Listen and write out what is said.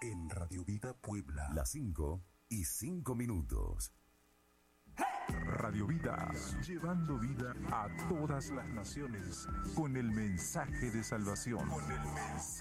en Radio Vida Puebla. Las 5:05. Radio Vida, llevando vida a todas las naciones con el mensaje de salvación.